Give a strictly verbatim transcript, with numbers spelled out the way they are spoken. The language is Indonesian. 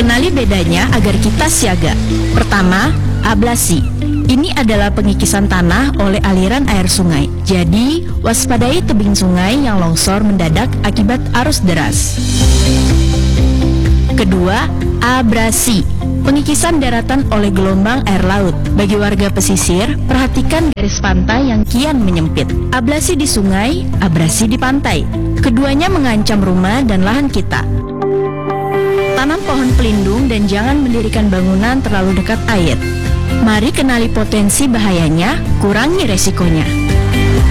Kenali bedanya agar kita siaga. Pertama, ablasi. Ini adalah pengikisan tanah oleh aliran air sungai. Jadi, waspadai tebing sungai yang longsor mendadak akibat arus deras. Kedua, abrasi. Pengikisan daratan oleh gelombang air laut. Bagi warga pesisir, perhatikan garis pantai yang kian menyempit. Ablasi di sungai, abrasi di pantai. Keduanya mengancam rumah dan lahan kita. Tanam pohon pelindung dan jangan mendirikan bangunan terlalu dekat air. Mari kenali potensi bahayanya, kurangi resikonya.